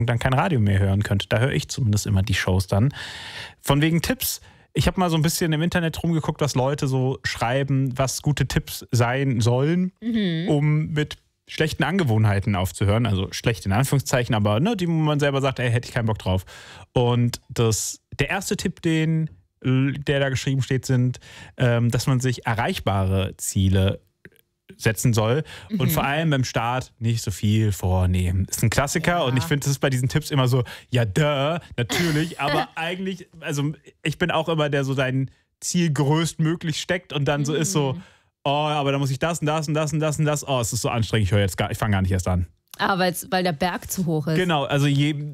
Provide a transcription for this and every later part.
dann kein Radio mehr hören könnte. Da höre ich zumindest immer die Shows dann. Von wegen Tipps. Ich habe mal so ein bisschen im Internet rumgeguckt, was Leute so schreiben, was gute Tipps sein sollen, um mit schlechten Angewohnheiten aufzuhören. Also schlecht in Anführungszeichen, aber die, wo man selber sagt, ey, hätte ich keinen Bock drauf. Und der erste Tipp, der da geschrieben steht, sind, dass man sich erreichbare Ziele setzen soll und vor allem beim Start nicht so viel vornehmen. Ist ein Klassiker und ich finde, das ist bei diesen Tipps immer so, ja, natürlich, aber eigentlich, also ich bin auch immer der so sein Ziel größtmöglich steckt und dann so ist so, oh, aber da muss ich das und das und das und das und das, oh, es ist so anstrengend, ich fange gar nicht erst an. Ah, weil der Berg zu hoch ist. Genau, also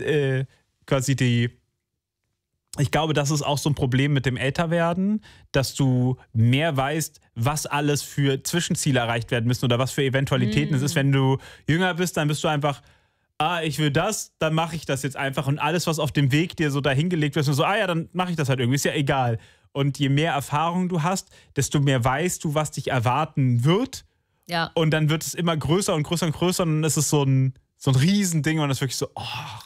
ich glaube, das ist auch so ein Problem mit dem Älterwerden, dass du mehr weißt, was alles für Zwischenziele erreicht werden müssen oder was für Eventualitäten es ist. Wenn du jünger bist, dann bist du einfach, ich will das, dann mache ich das jetzt einfach. Und alles, was auf dem Weg dir so dahingelegt wird, ist so, ja, dann mache ich das halt irgendwie, ist ja egal. Und je mehr Erfahrung du hast, desto mehr weißt du, was dich erwarten wird. Ja. Und dann wird es immer größer und größer und größer und dann ist es so ein Riesending und das ist wirklich so,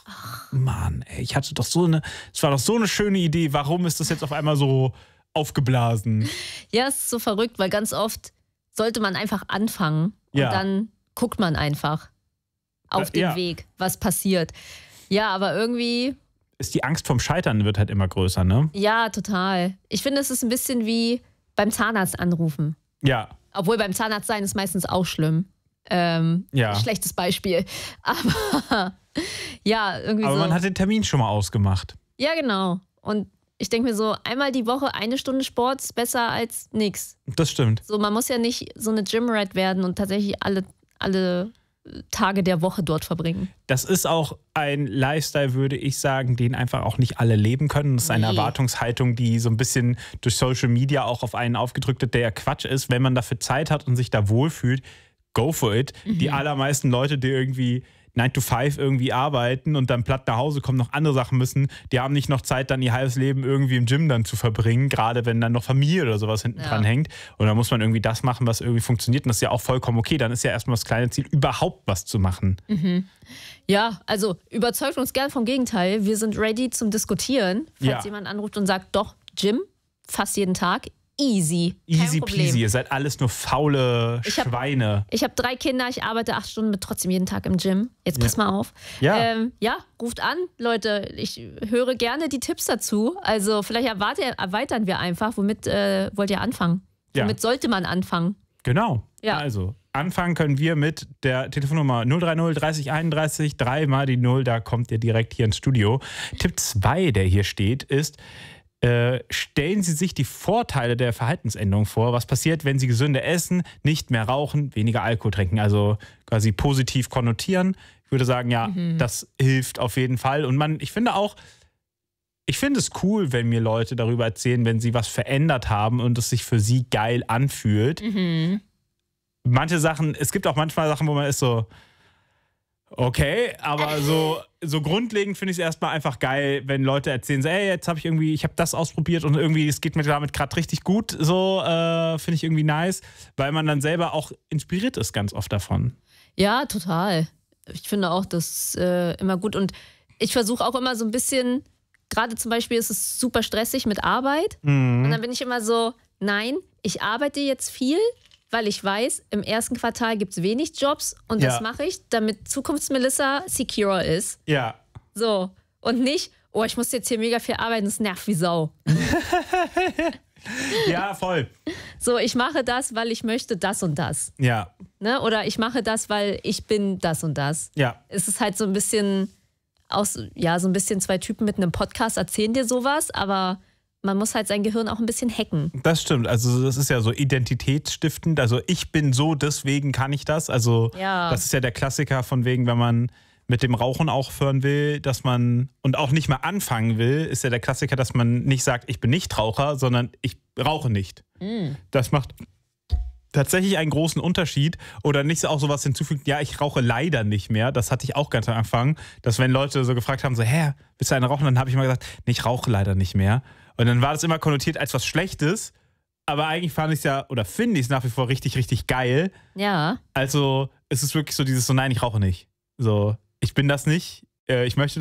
Mann, ey, es war doch so eine schöne Idee, warum ist das jetzt auf einmal so aufgeblasen? Ja, es ist so verrückt, weil ganz oft sollte man einfach anfangen und dann guckt man einfach auf den Weg, was passiert. Ja, aber irgendwie... Ist die Angst vom Scheitern wird halt immer größer, ne? Ja, total. Ich finde, es ist ein bisschen wie beim Zahnarzt anrufen. Ja. Obwohl beim Zahnarzt sein ist meistens auch schlimm. Schlechtes Beispiel. Aber ja, irgendwie aber so. Man hat den Termin schon mal ausgemacht. Ja, genau. Und ich denke mir so, einmal die Woche 1 Stunde Sport ist besser als nix. Das stimmt. So, man muss ja nicht so eine Gym-Rat werden und tatsächlich alle Tage der Woche dort verbringen. Das ist auch ein Lifestyle, würde ich sagen, den einfach auch nicht alle leben können. Das ist eine Erwartungshaltung, die so ein bisschen durch Social Media auch auf einen aufgedrückt wird, der ja Quatsch ist. Wenn man dafür Zeit hat und sich da wohlfühlt, go for it. Die allermeisten Leute, die irgendwie 9 to 5 irgendwie arbeiten und dann platt nach Hause kommen, noch andere Sachen müssen, die haben nicht noch Zeit, dann ihr halbes Leben irgendwie im Gym dann zu verbringen, gerade wenn dann noch Familie oder sowas hinten dran hängt. Und dann muss man irgendwie das machen, was irgendwie funktioniert. Und das ist ja auch vollkommen okay. Dann ist ja erstmal das kleine Ziel, überhaupt was zu machen. Ja, also überzeugt uns gern vom Gegenteil. Wir sind ready zum Diskutieren. Falls jemand anruft und sagt, doch, Gym, fast jeden Tag. Easy. Easy peasy. Ihr seid alles nur faule Schweine. Ich hab 3 Kinder, ich arbeite 8 Stunden, mit trotzdem jeden Tag im Gym. Jetzt pass mal auf. Ja. Ruft an, Leute. Ich höre gerne die Tipps dazu. Also vielleicht erweitern wir einfach. Womit wollt ihr anfangen? Womit sollte man anfangen? Genau. Ja. Also anfangen können wir mit der Telefonnummer 030 30 31 3 mal die 0. Da kommt ihr direkt hier ins Studio. Tipp 2, der hier steht, ist: Stellen Sie sich die Vorteile der Verhaltensänderung vor. Was passiert, wenn Sie gesünder essen, nicht mehr rauchen, weniger Alkohol trinken? Also quasi positiv konnotieren. Ich würde sagen, das hilft auf jeden Fall. Und ich finde es cool, wenn mir Leute darüber erzählen, wenn sie was verändert haben und es sich für sie geil anfühlt. Manche Sachen, es gibt auch manchmal Sachen, wo man ist so, okay, aber so grundlegend finde ich es erstmal einfach geil, wenn Leute erzählen, so, ey, jetzt habe ich habe das ausprobiert und irgendwie, es geht mir damit gerade richtig gut, so finde ich irgendwie nice, weil man dann selber auch inspiriert ist ganz oft davon. Ja, total. Ich finde auch, das ist immer gut und ich versuche auch immer so ein bisschen, gerade zum Beispiel ist es super stressig mit Arbeit und dann bin ich immer so, nein, ich arbeite jetzt viel, weil ich weiß, im ersten Quartal gibt es wenig Jobs und das mache ich, damit Zukunfts-Melissa secure ist. Ja. So. Und nicht, oh, ich muss jetzt hier mega viel arbeiten, das nervt wie Sau. Ja, voll. So, ich mache das, weil ich möchte das und das. Ja. Ne? Oder ich mache das, weil ich bin das und das. Ja. Es ist halt so ein bisschen, so ein bisschen 2 Typen mit einem Podcast erzählen dir sowas, aber man muss halt sein Gehirn auch ein bisschen hacken. Das stimmt. Also das ist ja so identitätsstiftend. Also ich bin so, deswegen kann ich das. Also das ist ja der Klassiker von wegen, wenn man mit dem Rauchen aufhören will, dass man und auch nicht mal anfangen will, ist ja der Klassiker, dass man nicht sagt, ich bin Nichtraucher, sondern ich rauche nicht. Das macht tatsächlich einen großen Unterschied. Oder nicht auch sowas hinzufügt, ja, ich rauche leider nicht mehr. Das hatte ich auch ganz am Anfang, dass wenn Leute so gefragt haben, so, hä, bist du ein Raucher? Dann habe ich immer gesagt, nee, ich rauche leider nicht mehr. Und dann war das immer konnotiert als was Schlechtes, aber eigentlich fand ich es ja, oder finde ich es nach wie vor richtig, richtig geil. Ja. Also es ist wirklich so dieses so, nein, ich rauche nicht. So, ich bin das nicht. ich möchte